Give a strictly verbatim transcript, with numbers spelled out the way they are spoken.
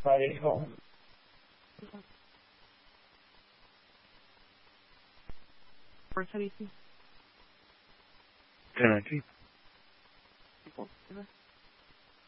Vale, hijo. Por eso dice. Están aquí. Tipo,